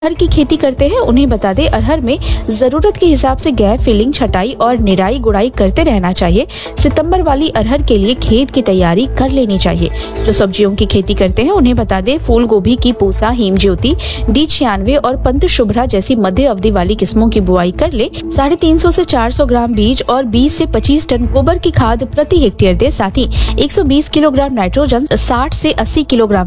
अरहर की खेती करते हैं उन्हें बता दें, अरहर में जरूरत के हिसाब से गैप फिलिंग, छटाई और निराई गुड़ाई करते रहना चाहिए। सितंबर वाली अरहर के लिए खेत की तैयारी कर लेनी चाहिए। जो सब्जियों की खेती करते हैं उन्हें बता दें, फूल गोभी की पूसा, हिम ज्योति, D96 और पंत शुभ्रा जैसी मध्य अवधि वाली किस्मों की बुआई कर ले। 350 से 400 ग्राम बीज और 20 से 25 टन गोबर की खाद प्रति हेक्टेयर दे। साथ ही 120 किलोग्राम नाइट्रोजन, 60 से 80 किलोग्राम